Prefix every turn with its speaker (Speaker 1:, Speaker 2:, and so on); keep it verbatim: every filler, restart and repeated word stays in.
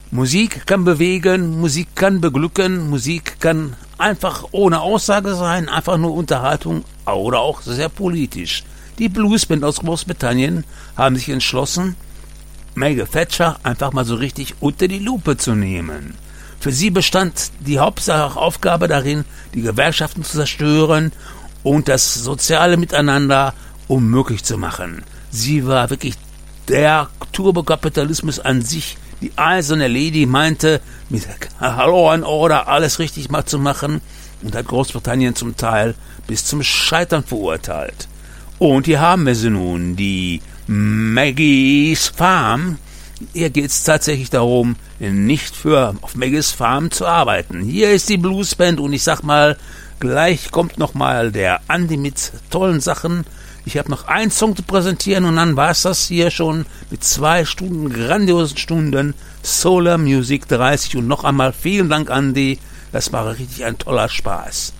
Speaker 1: Musik kann bewegen, Musik kann beglücken, Musik kann einfach ohne Aussage sein, einfach nur Unterhaltung oder auch sehr politisch. Die Bluesband aus Großbritannien haben sich entschlossen, Maggie Thatcher einfach mal so richtig unter die Lupe zu nehmen. Für sie bestand die Hauptaufgabe darin, die Gewerkschaften zu zerstören und das soziale Miteinander unmöglich zu machen. Sie war wirklich der Turbokapitalismus an sich. Die eiserne Lady meinte, mit Law and Order alles richtig mal zu machen und hat Großbritannien zum Teil bis zum Scheitern verurteilt. Und hier haben wir sie nun, die Maggie's Farm. Hier geht es tatsächlich darum, nicht für auf Maggie's Farm zu arbeiten. Hier ist die Bluesband und ich sag mal, gleich kommt noch mal der Andi mit tollen Sachen. Ich habe noch einen Song zu präsentieren und dann war es das hier schon mit zwei Stunden, grandiosen Stunden Solar Music dreißig und noch einmal vielen Dank, Andi. Das war richtig ein toller Spaß.